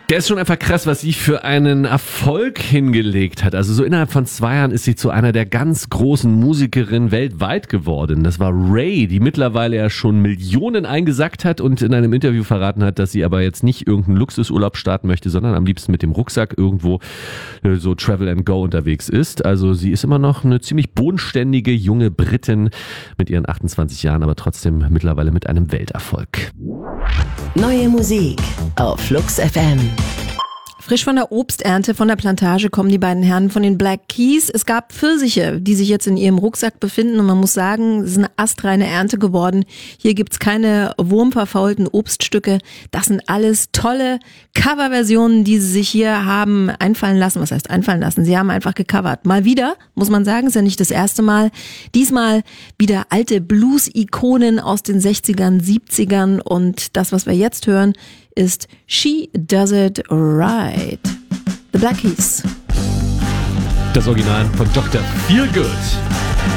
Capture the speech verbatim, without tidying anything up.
Der ist schon einfach krass, was sie für einen Erfolg hingelegt hat. Also so innerhalb von zwei Jahren ist sie zu einer der ganz großen Musikerinnen weltweit geworden. Das war Ray, die mittlerweile ja schon Millionen eingesackt hat und in einem Interview verraten hat, dass sie aber jetzt nicht irgendeinen Luxusurlaub starten möchte, sondern am liebsten mit dem Rucksack irgendwo so Travel and Go unterwegs ist. Also sie ist immer noch eine ziemlich bodenständige junge Britin mit ihren achtundzwanzig Jahren, aber trotzdem mittlerweile mit einem Welterfolg. Neue Musik auf Flux F M. Frisch von der Obsternte von der Plantage kommen die beiden Herren von den Black Keys. Es gab Pfirsiche, die sich jetzt in ihrem Rucksack befinden und man muss sagen, es ist eine astreine Ernte geworden. Hier gibt's keine wurmverfaulten Obststücke. Das sind alles tolle Coverversionen, die sie sich hier haben einfallen lassen. Was heißt einfallen lassen? Sie haben einfach gecovert. Mal wieder, muss man sagen, ist ja nicht das erste Mal. Diesmal wieder alte Blues-Ikonen aus den sechzigern, siebzigern und das, was wir jetzt hören, ist She Does It Right. The Black Keys. Das Original von Doktor Feelgood.